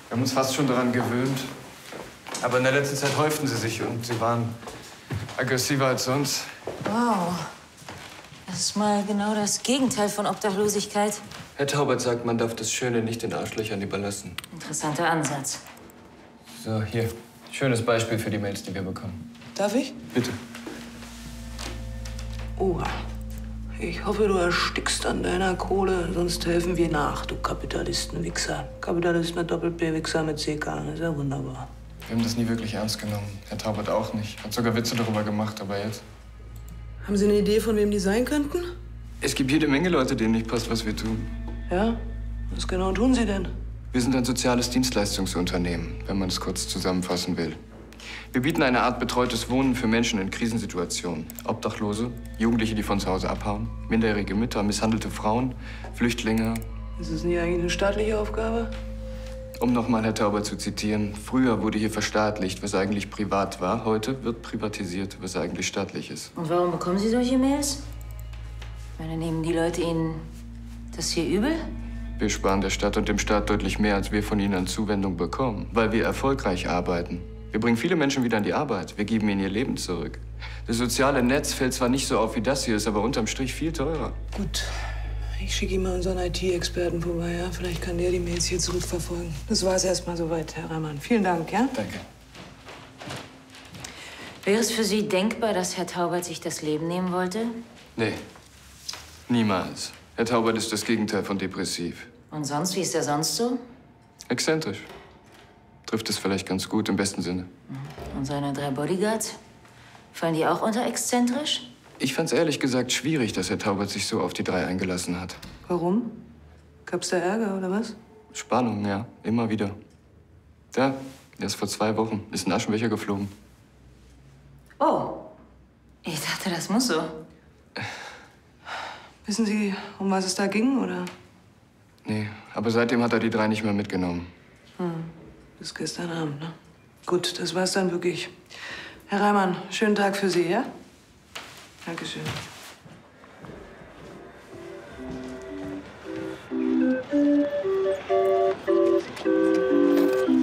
Wir haben uns fast schon daran gewöhnt. Aber in der letzten Zeit häuften sie sich und sie waren aggressiver als sonst. Wow. Das ist mal genau das Gegenteil von Obdachlosigkeit. Herr Taubert sagt, man darf das Schöne nicht den Arschlöchern überlassen. Interessanter Ansatz. So, hier. Schönes Beispiel für die Mails, die wir bekommen. Darf ich? Bitte. Oha. Ich hoffe, du erstickst an deiner Kohle, sonst helfen wir nach, du Kapitalistenwichser. Kapitalist mit Doppel-P, Wichser mit CK. Das ist ja wunderbar. Wir haben das nie wirklich ernst genommen. Herr Taubert auch nicht. Hat sogar Witze darüber gemacht, aber jetzt? Haben Sie eine Idee, von wem die sein könnten? Es gibt jede Menge Leute, denen nicht passt, was wir tun. Ja? Was genau tun Sie denn? Wir sind ein soziales Dienstleistungsunternehmen, wenn man es kurz zusammenfassen will. Wir bieten eine Art betreutes Wohnen für Menschen in Krisensituationen. Obdachlose, Jugendliche, die von zu Hause abhauen, minderjährige Mütter, misshandelte Frauen, Flüchtlinge. Ist das nicht eigentlich eine staatliche Aufgabe? Um nochmal Herr Taubert zu zitieren, früher wurde hier verstaatlicht, was eigentlich privat war. Heute wird privatisiert, was eigentlich staatlich ist. Und warum bekommen Sie solche Mails? Ich meine, nehmen die Leute Ihnen das hier übel? Wir sparen der Stadt und dem Staat deutlich mehr, als wir von ihnen an Zuwendung bekommen, weil wir erfolgreich arbeiten. Wir bringen viele Menschen wieder an die Arbeit. Wir geben ihnen ihr Leben zurück. Das soziale Netz fällt zwar nicht so auf, wie das hier ist, aber unterm Strich viel teurer. Gut. Ich schicke ihm mal unseren IT-Experten vorbei, ja? Vielleicht kann der die Mails hier zurückverfolgen. Das war es erst mal soweit, Herr Reimann. Vielen Dank, ja? Danke. Wäre es für Sie denkbar, dass Herr Taubert sich das Leben nehmen wollte? Nee, niemals. Herr Taubert ist das Gegenteil von depressiv. Und sonst, wie ist er sonst so? Exzentrisch. Trifft es vielleicht ganz gut im besten Sinne. Und seine 3 Bodyguards? Fallen die auch unter exzentrisch? Ich fand's ehrlich gesagt schwierig, dass Herr Taubert sich so auf die 3 eingelassen hat. Warum? Gab's da Ärger, oder was? Spannung, ja. Immer wieder. Da, erst vor 2 Wochen ist ein Aschenbecher geflogen. Oh. Ich dachte, das muss so. Wissen Sie, um was es da ging, oder? Nee, aber seitdem hat er die 3 nicht mehr mitgenommen. Bis gestern Abend, ne? Gut, das war's dann wirklich. Herr Reimann, schönen Tag für Sie, ja? Dankeschön.